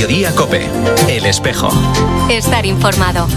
Mediodía COPE, El Espejo. Estar informado.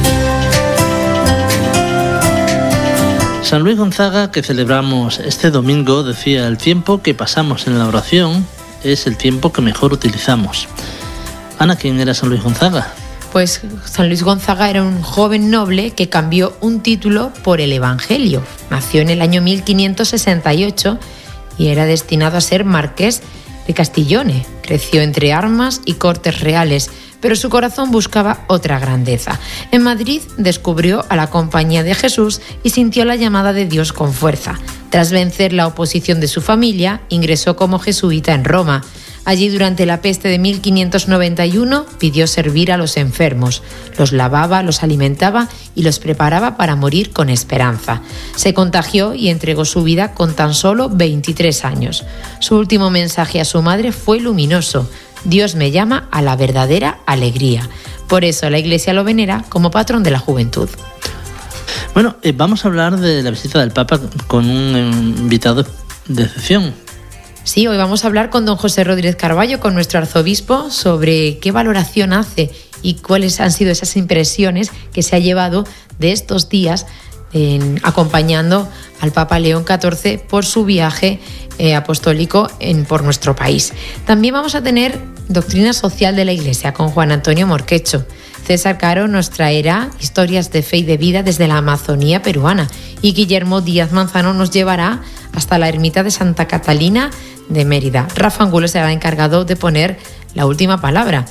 San Luis Gonzaga, que celebramos este domingo, decía: el tiempo que pasamos en la oración es el tiempo que mejor utilizamos. Ana, ¿quién era San Luis Gonzaga? Pues San Luis Gonzaga era un joven noble que cambió un título por el Evangelio. Nació en el año 1568 y era destinado a ser marqués de Castiglione. Creció entre armas y cortes reales, pero su corazón buscaba otra grandeza. En Madrid descubrió a la Compañía de Jesús y sintió la llamada de Dios con fuerza. Tras vencer la oposición de su familia, ingresó como jesuita en Roma. Allí, durante la peste de 1591, pidió servir a los enfermos. Los lavaba, los alimentaba y los preparaba para morir con esperanza. Se contagió y entregó su vida con tan solo 23 años. Su último mensaje a su madre fue luminoso: Dios me llama a la verdadera alegría. Por eso la Iglesia lo venera como patrón de la juventud. Bueno, vamos a hablar de la visita del Papa con un invitado de excepción. Sí, hoy vamos a hablar con don José Rodríguez Carballo, con nuestro arzobispo, sobre qué valoración hace y cuáles han sido esas impresiones que se ha llevado de estos días acompañando al Papa León XIV por su viaje apostólico por nuestro país. También vamos a tener doctrina social de la Iglesia con Juan Antonio Morquecho. César Caro nos traerá historias de fe y de vida desde la Amazonía peruana, y Guillermo Díaz Manzano nos llevará hasta la ermita de Santa Catalina de Mérida. Rafa Angulo será encargado de poner la última palabra.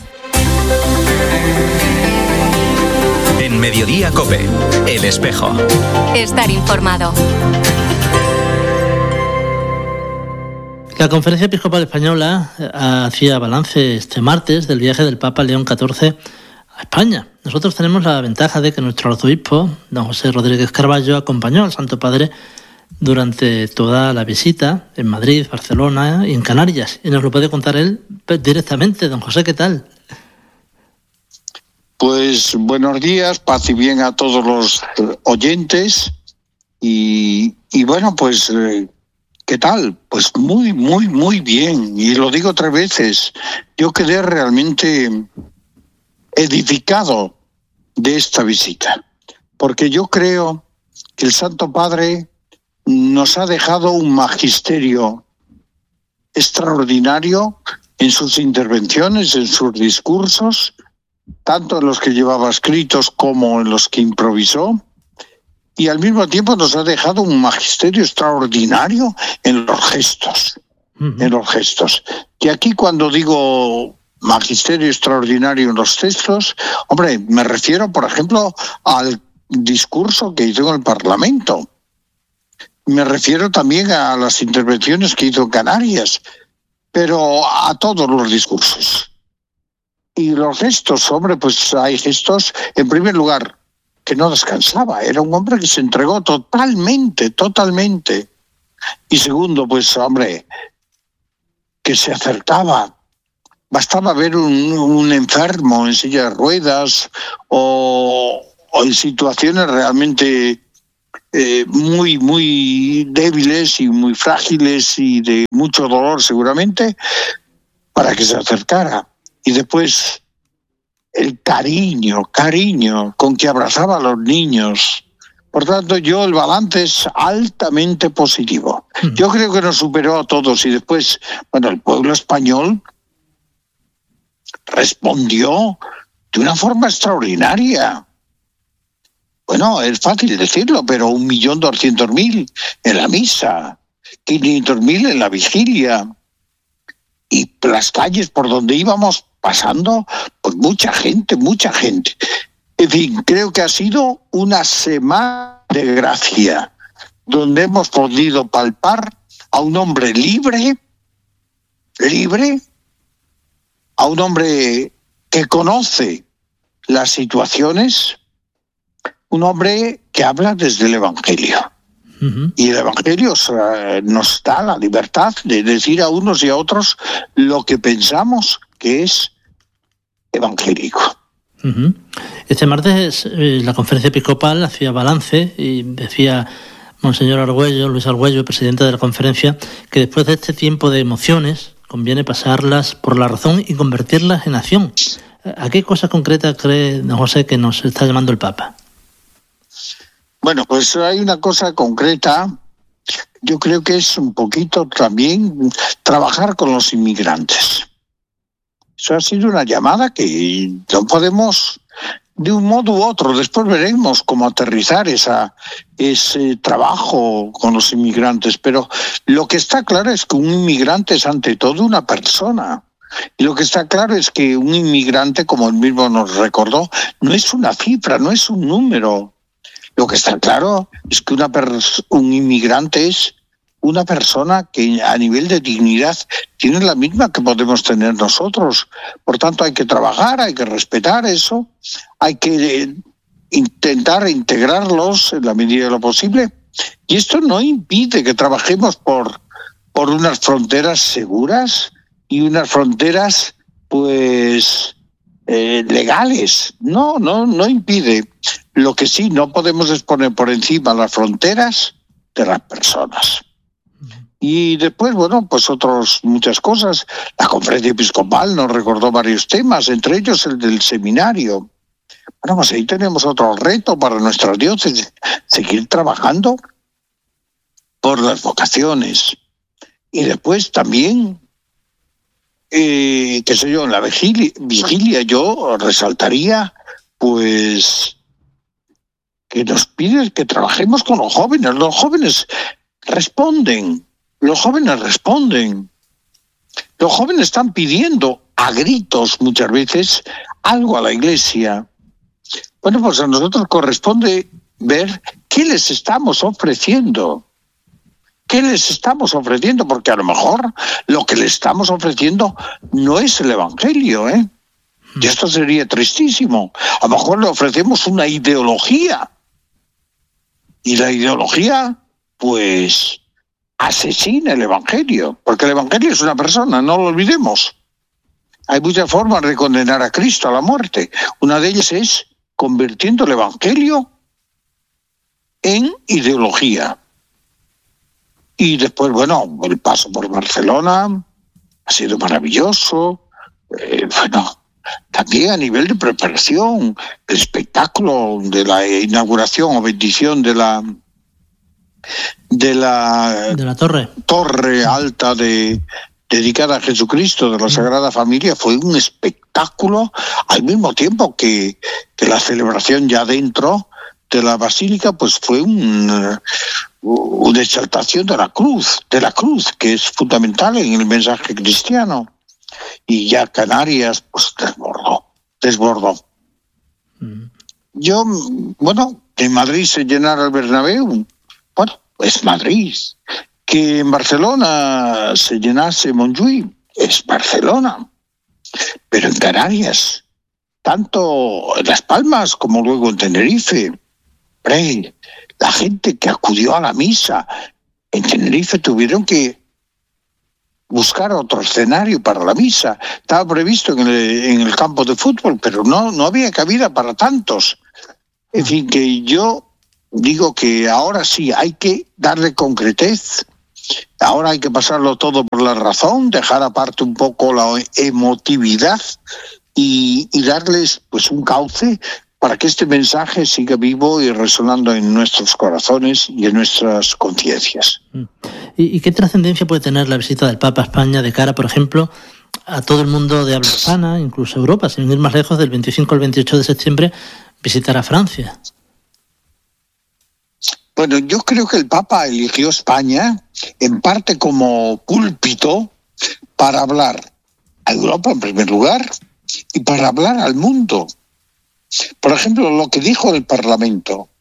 En Mediodía COPE, El Espejo. Estar informado. La Conferencia Episcopal Española hacía balance este martes del viaje del Papa León XIV a España. Nosotros tenemos la ventaja de que nuestro arzobispo, don José Rodríguez Carballo, acompañó al Santo Padre durante toda la visita en Madrid, Barcelona y en Canarias. Y nos lo puede contar él directamente. Don José, ¿qué tal? Pues buenos días, paz y bien a todos los oyentes. Y bueno, pues ¿qué tal? Pues muy bien. Y lo digo 3 veces. Yo quedé realmente edificado de esta visita, porque yo creo que el Santo Padre nos ha dejado un magisterio extraordinario en sus intervenciones, en sus discursos, tanto en los que llevaba escritos como en los que improvisó, y al mismo tiempo nos ha dejado un magisterio extraordinario en los gestos, en los gestos. Que aquí, cuando digo magisterio extraordinario en los textos, hombre, me refiero, por ejemplo, al discurso que hizo en el Parlamento. Me refiero también a las intervenciones que hizo en Canarias, pero a todos los discursos. Y los gestos, hombre, pues hay gestos, en primer lugar, que no descansaba. Era un hombre que se entregó totalmente. Y segundo, pues, hombre, que se acercaba. Bastaba ver un enfermo en silla de ruedas o en situaciones realmente muy débiles y muy frágiles y de mucho dolor seguramente, para que se acercara. Y después el cariño con que abrazaba a los niños. Por tanto, el balance es altamente positivo. Yo creo que nos superó a todos. Y después, bueno, el pueblo español respondió de una forma extraordinaria. Bueno, es fácil decirlo, pero 1.200.000 en la misa, 500.000 en la vigilia, y las calles por donde íbamos pasando, pues mucha gente. En fin, creo que ha sido una semana de gracia, donde hemos podido palpar a un hombre libre, a un hombre que conoce las situaciones, un hombre que habla desde el Evangelio. Y el Evangelio nos da la libertad de decir a unos y a otros lo que pensamos que es evangélico. Este martes la Conferencia Episcopal hacía balance y decía Monseñor Luis Argüello, presidente de la conferencia, que después de este tiempo de emociones conviene pasarlas por la razón y convertirlas en acción. ¿A qué cosa concreta cree don José que nos está llamando el Papa? Bueno, pues hay una cosa concreta. Yo creo que es un poquito también trabajar con los inmigrantes. Eso ha sido una llamada que no podemos, de un modo u otro, después veremos cómo aterrizar ese trabajo con los inmigrantes, pero lo que está claro es que un inmigrante es ante todo una persona. Y lo que está claro es que un inmigrante, como él mismo nos recordó, no es una cifra, no es un número. Lo que está claro es que un inmigrante es una persona que a nivel de dignidad tiene la misma que podemos tener nosotros. Por tanto, hay que trabajar, hay que respetar eso, hay que intentar integrarlos en la medida de lo posible. Y esto no impide que trabajemos por unas fronteras seguras y unas fronteras, pues, legales. No impide. Lo que sí, no podemos es poner por encima las fronteras de las personas. Y después, bueno, pues muchas cosas. La conferencia episcopal nos recordó varios temas, entre ellos el del seminario. Bueno, pues ahí tenemos otro reto para nuestras diócesis, seguir trabajando por las vocaciones. Y después también, qué sé yo, en la vigilia yo resaltaría, pues, que nos piden que trabajemos con los jóvenes. Los jóvenes responden. Los jóvenes están pidiendo a gritos muchas veces algo a la Iglesia. Bueno, pues a nosotros corresponde ver qué les estamos ofreciendo. ¿Qué les estamos ofreciendo? Porque a lo mejor lo que les estamos ofreciendo no es el Evangelio, ¿eh? Y esto sería tristísimo. A lo mejor le ofrecemos una ideología. Y la ideología, pues, asesina el Evangelio, porque el Evangelio es una persona, no lo olvidemos. Hay muchas formas de condenar a Cristo a la muerte. Una de ellas es convirtiendo el Evangelio en ideología. Y después, bueno, el paso por Barcelona ha sido maravilloso. También a nivel de preparación, el espectáculo de la inauguración o bendición de la torre alta dedicada a Jesucristo de la Sagrada Familia fue un espectáculo, al mismo tiempo que la celebración ya dentro de la basílica, pues fue una exaltación de la cruz, que es fundamental en el mensaje cristiano. Y ya Canarias, pues desbordó. Yo, bueno, en Madrid se llenara el Bernabéu, bueno, es Madrid. Que en Barcelona se llenase Montjuïc, es Barcelona. Pero en Canarias, tanto en Las Palmas como luego en Tenerife, la gente que acudió a la misa en Tenerife tuvieron que buscar otro escenario para la misa. Estaba previsto en el campo de fútbol, pero no había cabida para tantos. En fin, que yo digo que ahora sí hay que darle concretez. Ahora hay que pasarlo todo por la razón, dejar aparte un poco la emotividad y darles pues un cauce para que este mensaje siga vivo y resonando en nuestros corazones y en nuestras conciencias. ¿Y qué trascendencia puede tener la visita del Papa a España de cara, por ejemplo, a todo el mundo de habla hispana, incluso Europa, sin ir más lejos, del 25 al 28 de septiembre, visitar a Francia? Bueno, yo creo que el Papa eligió España en parte como púlpito para hablar a Europa en primer lugar y para hablar al mundo. Por ejemplo, lo que dijo el Parlamento,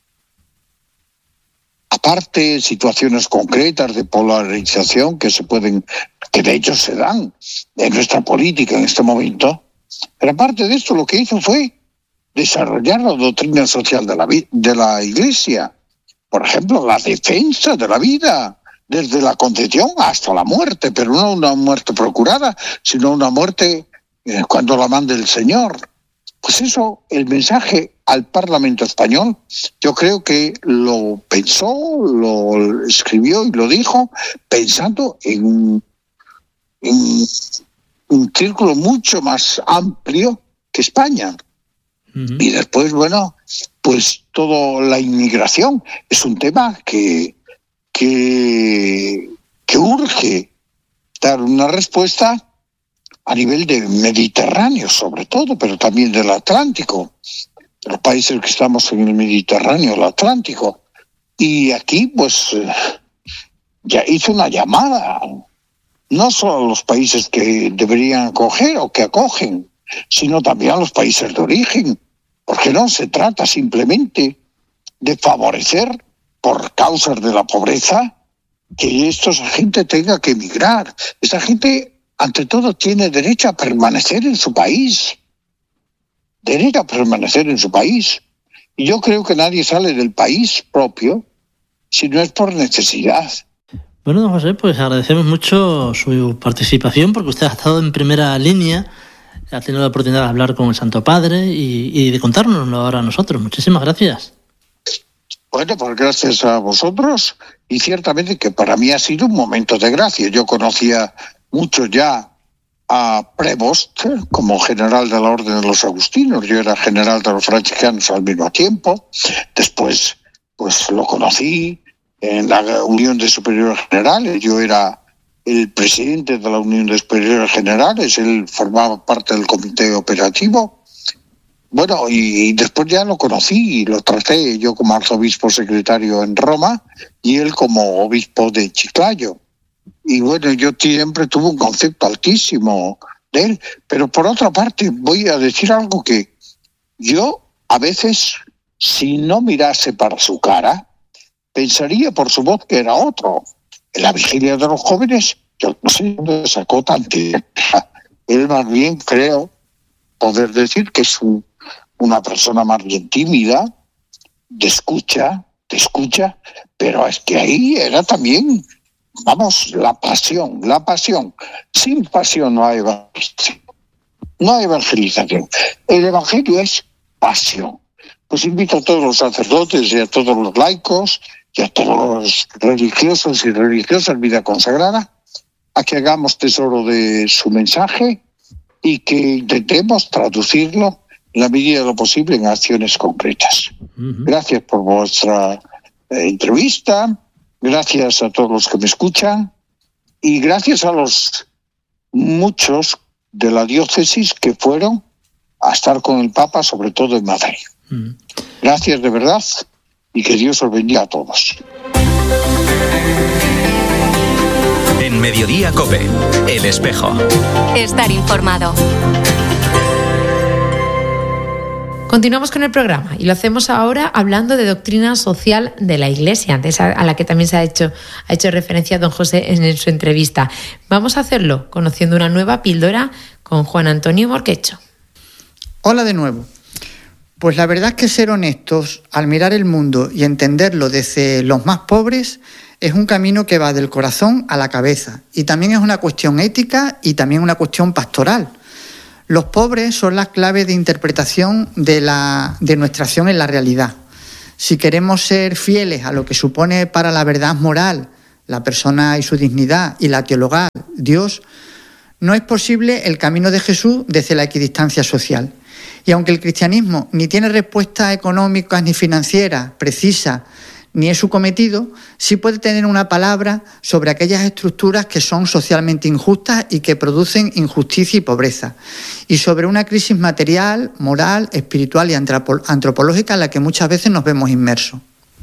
aparte situaciones concretas de polarización que de hecho se dan en nuestra política en este momento, pero aparte de esto lo que hizo fue desarrollar la doctrina social de la Iglesia. Por ejemplo, la defensa de la vida, desde la concepción hasta la muerte, pero no una muerte procurada, sino una muerte cuando la mande el Señor. Pues eso, el mensaje al Parlamento español, yo creo que lo pensó, lo escribió y lo dijo pensando en un círculo mucho más amplio que España. Y después, bueno, pues toda la inmigración es un tema que urge dar una respuesta a nivel del Mediterráneo, sobre todo, pero también del Atlántico. Los países que estamos en el Mediterráneo, el Atlántico. Y aquí, pues, ya hizo una llamada, no solo a los países que deberían acoger o que acogen, sino también a los países de origen, porque no se trata simplemente de favorecer, por causas de la pobreza, que esa gente tenga que emigrar. Esa gente, ante todo, tiene derecho a permanecer en su país. Derecho a permanecer en su país. Y yo creo que nadie sale del país propio si no es por necesidad. Bueno, don José, pues agradecemos mucho su participación, porque usted ha estado en primera línea, ha tenido la oportunidad de hablar con el Santo Padre y de contárnoslo ahora a nosotros. Muchísimas gracias. Bueno, pues gracias a vosotros, y ciertamente que para mí ha sido un momento de gracia. Yo conocía mucho ya a Prevost como general de la Orden de los Agustinos. Yo era general de los franciscanos al mismo tiempo. Después, pues lo conocí en la Unión de Superiores Generales. Yo era el presidente de la Unión de Superiores Generales. Él formaba parte del comité operativo. Bueno, y después ya lo conocí y lo traté yo como arzobispo secretario en Roma y él como obispo de Chiclayo. Y bueno, yo siempre tuve un concepto altísimo de él. Pero por otra parte, voy a decir algo que yo a veces, si no mirase para su cara, pensaría por su voz que era otro. En la vigilia de los jóvenes, yo no sé dónde sacó tanta idea. Él más bien creo poder decir que es una persona más bien tímida, te escucha, pero es que ahí era también, vamos, la pasión. Sin pasión no hay evangelización. No hay evangelización. El evangelio es pasión. Pues invito a todos los sacerdotes y a todos los laicos y a todos los religiosos y religiosas, vida consagrada, a que hagamos tesoro de su mensaje y que intentemos traducirlo en la medida de lo posible en acciones concretas. Gracias por vuestra entrevista, gracias a todos los que me escuchan y gracias a los muchos de la diócesis que fueron a estar con el Papa, sobre todo en Madrid. Gracias de verdad y que Dios os bendiga a todos. En Mediodía COPE, El Espejo. Estar informado. Continuamos con el programa y lo hacemos ahora hablando de doctrina social de la Iglesia, a la que también ha hecho referencia don José en su entrevista. Vamos a hacerlo conociendo una nueva píldora con Juan Antonio Morquecho. Hola de nuevo. Pues la verdad es que ser honestos al mirar el mundo y entenderlo desde los más pobres es un camino que va del corazón a la cabeza y también es una cuestión ética y también una cuestión pastoral. Los pobres son la clave de interpretación de nuestra acción en la realidad. Si queremos ser fieles a lo que supone para la verdad moral, la persona y su dignidad, y la teologal, Dios, no es posible el camino de Jesús desde la equidistancia social. Y aunque el cristianismo ni tiene respuestas económicas ni financieras precisas, ni es su cometido, sí puede tener una palabra sobre aquellas estructuras que son socialmente injustas y que producen injusticia y pobreza, y sobre una crisis material, moral, espiritual y antropológica en la que muchas veces nos vemos inmersos.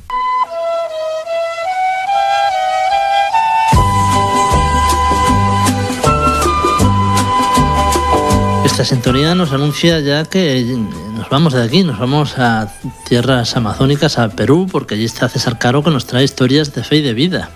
Esta sintonía nos anuncia ya que nos vamos de aquí, nos vamos a tierras amazónicas, a Perú, porque allí está César Caro, que nos trae historias de fe y de vida.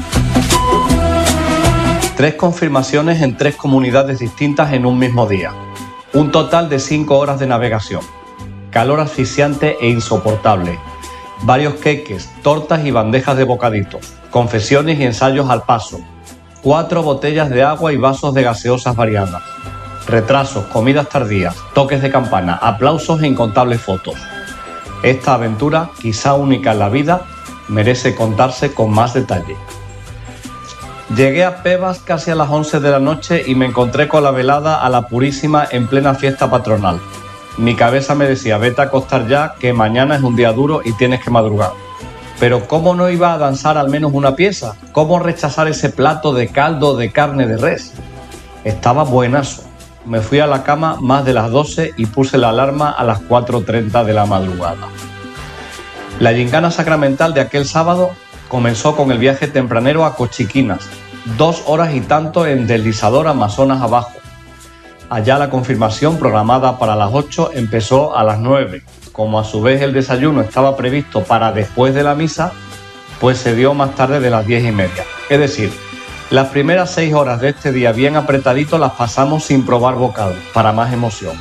3 confirmaciones en 3 comunidades distintas en un mismo día. Un total de 5 horas de navegación. Calor asfixiante e insoportable. Varios queques, tortas y bandejas de bocaditos. Confesiones y ensayos al paso. 4 botellas de agua y vasos de gaseosas variadas. Retrasos, comidas tardías, toques de campana, aplausos e incontables fotos. Esta aventura, quizá única en la vida, merece contarse con más detalle. Llegué a Pebas casi a las 11 de la noche y me encontré con la velada a la Purísima en plena fiesta patronal. Mi cabeza me decía, vete a acostar ya, que mañana es un día duro y tienes que madrugar. Pero ¿cómo no iba a danzar al menos una pieza? ¿Cómo rechazar ese plato de caldo de carne de res? Estaba buenazo. Me fui a la cama más de las 12 y puse la alarma a las 4:30 de la madrugada. La gincana sacramental de aquel sábado comenzó con el viaje tempranero a Cochiquinas, 2 horas y tanto en deslizador Amazonas abajo. Allá la confirmación, programada para las 8, empezó a las 9. Como a su vez el desayuno estaba previsto para después de la misa, pues se dio más tarde de las 10:30. Es decir, las primeras 6 horas de este día bien apretadito las pasamos sin probar bocado, para más emoción.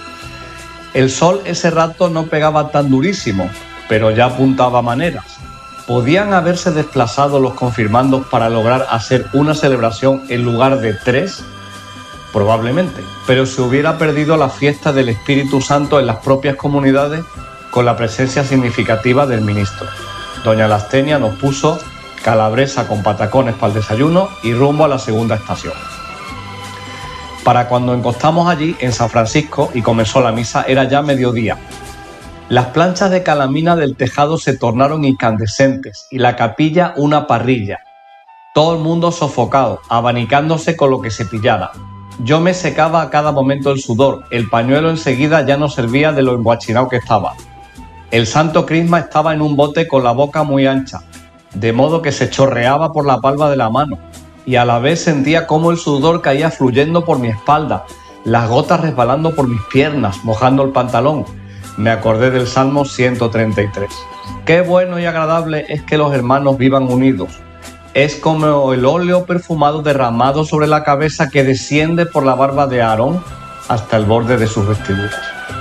El sol ese rato no pegaba tan durísimo, pero ya apuntaba maneras. ¿Podían haberse desplazado los confirmandos para lograr hacer una celebración en lugar de 3? Probablemente, pero se hubiera perdido la fiesta del Espíritu Santo en las propias comunidades con la presencia significativa del ministro. Doña Lastenia nos puso calabresa con patacones para el desayuno y rumbo a la segunda estación. Para cuando encostamos allí, en San Francisco, y comenzó la misa, era ya mediodía. Las planchas de calamina del tejado se tornaron incandescentes y la capilla una parrilla. Todo el mundo sofocado, abanicándose con lo que se pillara. Yo me secaba a cada momento el sudor, el pañuelo enseguida ya no servía de lo enguachinado que estaba. El santo crisma estaba en un bote con la boca muy ancha, de modo que se chorreaba por la palma de la mano, y a la vez sentía cómo el sudor caía fluyendo por mi espalda, las gotas resbalando por mis piernas, mojando el pantalón. Me acordé del Salmo 133. Qué bueno y agradable es que los hermanos vivan unidos. Es como el óleo perfumado derramado sobre la cabeza que desciende por la barba de Aarón hasta el borde de sus vestiduras.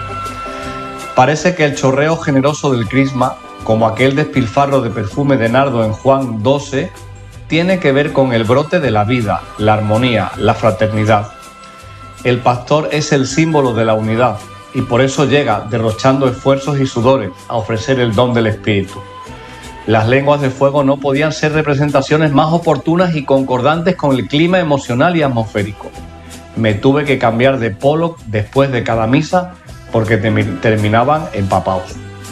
Parece que el chorreo generoso del crisma, como aquel despilfarro de perfume de nardo en Juan 12, tiene que ver con el brote de la vida, la armonía, la fraternidad. El pastor es el símbolo de la unidad y por eso llega, derrochando esfuerzos y sudores, a ofrecer el don del Espíritu. Las lenguas de fuego no podían ser representaciones más oportunas y concordantes con el clima emocional y atmosférico. Me tuve que cambiar de polo después de cada misa porque terminaban empapados.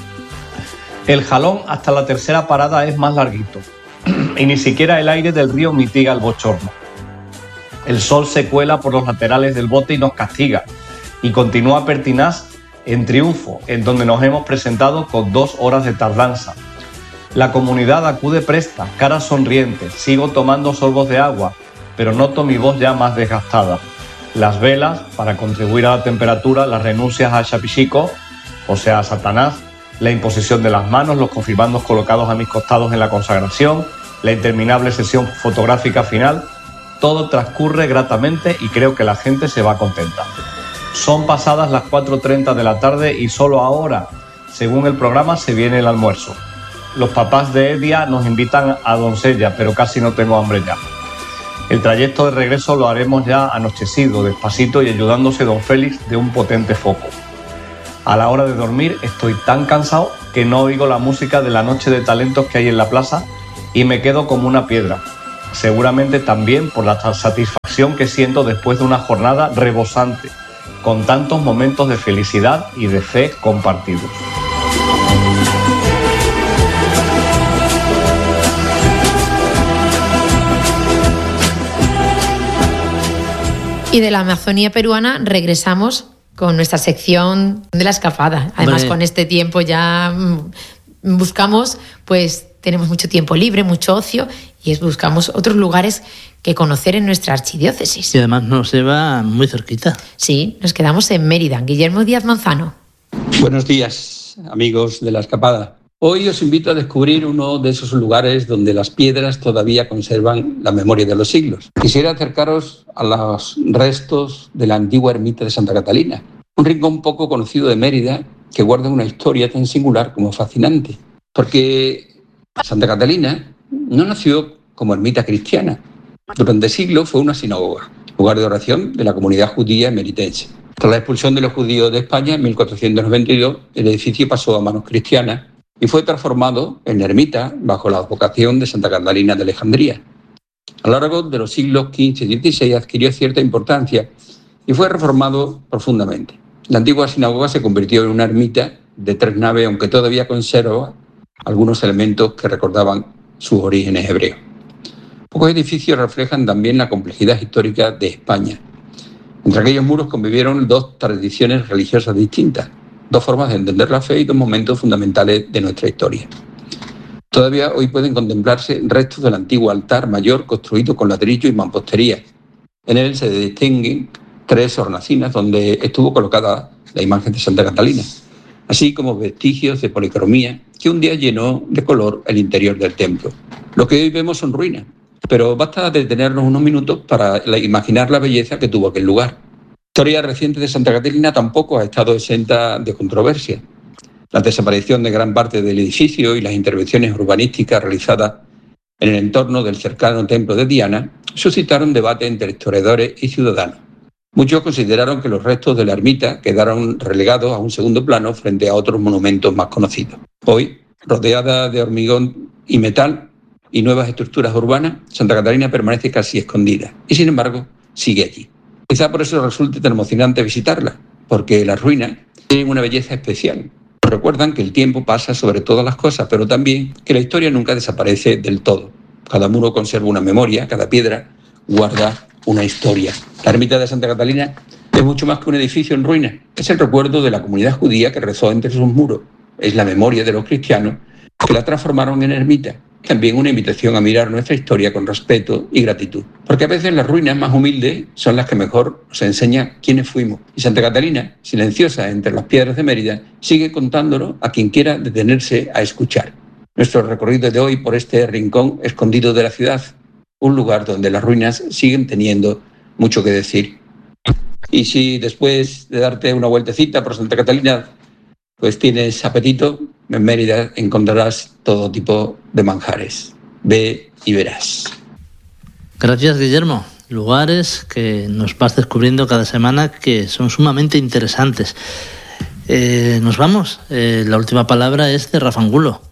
El jalón hasta la tercera parada es más larguito y ni siquiera el aire del río mitiga el bochorno. El sol se cuela por los laterales del bote y nos castiga, y continúa pertinaz en triunfo, en donde nos hemos presentado con 2 horas de tardanza. La comunidad acude presta, cara sonriente, sigo tomando sorbos de agua, pero noto mi voz ya más desgastada. Las velas, para contribuir a la temperatura, las renuncias a Chapichico, o sea, a Satanás, la imposición de las manos, los confirmandos colocados a mis costados en la consagración, la interminable sesión fotográfica final, todo transcurre gratamente y creo que la gente se va contenta. Son pasadas las 4:30 de la tarde y solo ahora, según el programa, se viene el almuerzo. Los papás de Edia nos invitan a Doncella, pero casi no tengo hambre ya. El trayecto de regreso lo haremos ya anochecido, despacito y ayudándose don Félix de un potente foco. A la hora de dormir estoy tan cansado que no oigo la música de la noche de talentos que hay en la plaza y me quedo como una piedra. Seguramente también por la satisfacción que siento después de una jornada rebosante, con tantos momentos de felicidad y de fe compartidos. Y de la Amazonía peruana regresamos con nuestra sección de la escapada. Además, con este tiempo ya buscamos, pues tenemos mucho tiempo libre, mucho ocio, y buscamos otros lugares que conocer en nuestra archidiócesis. Y además nos lleva muy cerquita. Sí, nos quedamos en Mérida. Guillermo Díaz Manzano. Buenos días, amigos de la escapada. Hoy os invito a descubrir uno de esos lugares donde las piedras todavía conservan la memoria de los siglos. Quisiera acercaros a los restos de la antigua ermita de Santa Catalina, un rincón poco conocido de Mérida que guarda una historia tan singular como fascinante. Porque Santa Catalina no nació como ermita cristiana. Durante siglos fue una sinagoga, lugar de oración de la comunidad judía emeritense. Tras la expulsión de los judíos de España en 1492, el edificio pasó a manos cristianas y fue transformado en ermita bajo la advocación de Santa Catalina de Alejandría. A lo largo de los siglos XV y XVI adquirió cierta importancia y fue reformado profundamente. La antigua sinagoga se convirtió en una ermita de 3 naves, aunque todavía conserva algunos elementos que recordaban sus orígenes hebreos. Pocos edificios reflejan también la complejidad histórica de España. Entre aquellos muros convivieron 2 tradiciones religiosas distintas, 2 formas de entender la fe y 2 momentos fundamentales de nuestra historia. Todavía hoy pueden contemplarse restos del antiguo altar mayor construido con ladrillo y mampostería. En él se distinguen 3 hornacinas donde estuvo colocada la imagen de Santa Catalina, así como vestigios de policromía que un día llenó de color el interior del templo. Lo que hoy vemos son ruinas, pero basta detenernos unos minutos para imaginar la belleza que tuvo aquel lugar. La historia reciente de Santa Catalina tampoco ha estado exenta de controversia. La desaparición de gran parte del edificio y las intervenciones urbanísticas realizadas en el entorno del cercano templo de Diana suscitaron debate entre historiadores y ciudadanos. Muchos consideraron que los restos de la ermita quedaron relegados a un segundo plano frente a otros monumentos más conocidos. Hoy, rodeada de hormigón y metal y nuevas estructuras urbanas, Santa Catalina permanece casi escondida y, sin embargo, sigue allí. Quizá por eso resulte tan emocionante visitarla, porque las ruinas tienen una belleza especial. Nos recuerdan que el tiempo pasa sobre todas las cosas, pero también que la historia nunca desaparece del todo. Cada muro conserva una memoria, cada piedra guarda una historia. La ermita de Santa Catalina es mucho más que un edificio en ruinas. Es el recuerdo de la comunidad judía que rezó entre sus muros. Es la memoria de los cristianos que la transformaron en ermita. También una invitación a mirar nuestra historia con respeto y gratitud. Porque a veces las ruinas más humildes son las que mejor nos enseñan quiénes fuimos. Y Santa Catalina, silenciosa entre las piedras de Mérida, sigue contándolo a quien quiera detenerse a escuchar. Nuestro recorrido de hoy por este rincón escondido de la ciudad, un lugar donde las ruinas siguen teniendo mucho que decir. Y si después de darte una vueltecita por Santa Catalina, pues tienes apetito, en Mérida encontrarás todo tipo de manjares. Ve y verás. Gracias, Guillermo. Lugares que nos vas descubriendo cada semana que son sumamente interesantes. Nos vamos. La última palabra es de Rafa Angulo.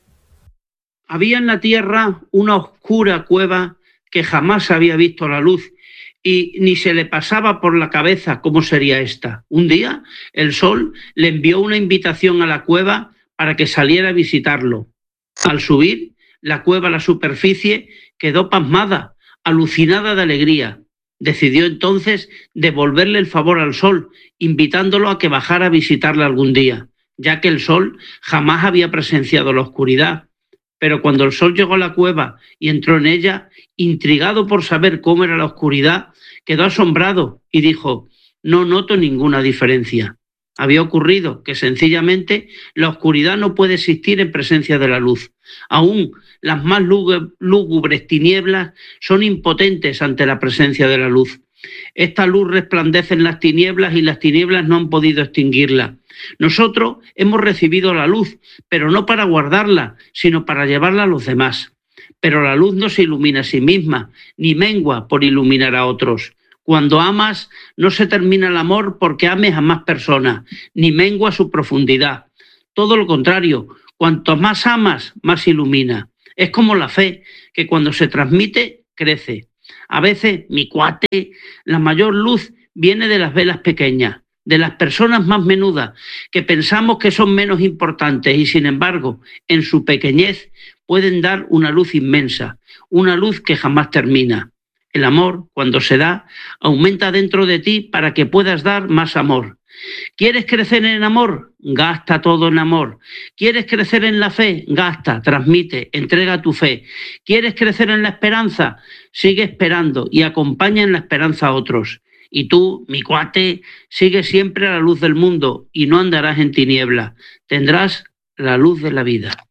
Había en la tierra una oscura cueva que jamás había visto la luz y ni se le pasaba por la cabeza cómo sería esta. Un día el sol le envió una invitación a la cueva para que saliera a visitarlo. Al subir la cueva a la superficie quedó pasmada, alucinada de alegría. Decidió entonces devolverle el favor al sol, invitándolo a que bajara a visitarle algún día, ya que el sol jamás había presenciado la oscuridad. Pero cuando el sol llegó a la cueva y entró en ella, intrigado por saber cómo era la oscuridad, quedó asombrado y dijo: «No noto ninguna diferencia». Había ocurrido que sencillamente la oscuridad no puede existir en presencia de la luz. Aún las más lúgubres tinieblas son impotentes ante la presencia de la luz. Esta luz resplandece en las tinieblas y las tinieblas no han podido extinguirla. Nosotros hemos recibido la luz, pero no para guardarla, sino para llevarla a los demás. Pero la luz no se ilumina a sí misma, ni mengua por iluminar a otros. Cuando amas, no se termina el amor porque ames a más personas, ni mengua su profundidad. Todo lo contrario, cuanto más amas, más ilumina. Es como la fe, que cuando se transmite, crece. A veces, mi cuate, la mayor luz viene de las velas pequeñas, de las personas más menudas, que pensamos que son menos importantes y, sin embargo, en su pequeñez pueden dar una luz inmensa, una luz que jamás termina. El amor, cuando se da, aumenta dentro de ti para que puedas dar más amor. ¿Quieres crecer en amor? Gasta todo en amor. ¿Quieres crecer en la fe? Gasta, transmite, entrega tu fe. ¿Quieres crecer en la esperanza? Sigue esperando y acompaña en la esperanza a otros. Y tú, mi cuate, sigue siempre a la luz del mundo y no andarás en tinieblas. Tendrás la luz de la vida.